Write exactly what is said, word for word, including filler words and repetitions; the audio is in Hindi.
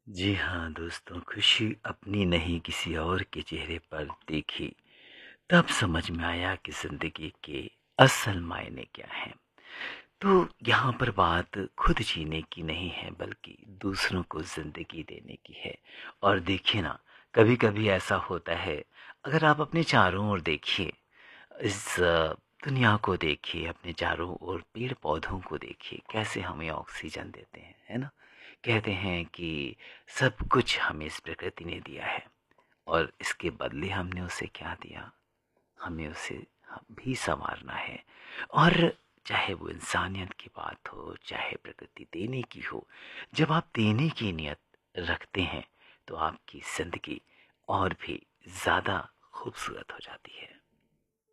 जी हाँ दोस्तों, खुशी अपनी नहीं किसी और के चेहरे पर देखी, तब समझ में आया कि ज़िंदगी के असल मायने क्या हैं। तो यहाँ पर बात खुद जीने की नहीं है बल्कि दूसरों को ज़िंदगी देने की है। और देखिए ना, कभी-कभी ऐसा होता है, अगर आप अपने चारों ओर देखिए, इस अ, दुनिया को देखिए, अपने चारों ओर पेड़-पौधों को देखिए, कैसे हमें ऑक्सीजन देते हैं, है ना? कहते हैं कि सब कुछ हमें इस प्रकृति ने दिया है और इसके बदले हमने उसे क्या दिया? हमें उसे हम भी सँवारना है। और चाहे वो इंसानियत की बात हो, चाहे प्रकृति देने की हो, जब आप देने की नियत रखते हैं, तो आपकी ज़िंदगी और भी ज़्यादा खूबसूरत हो जाती है।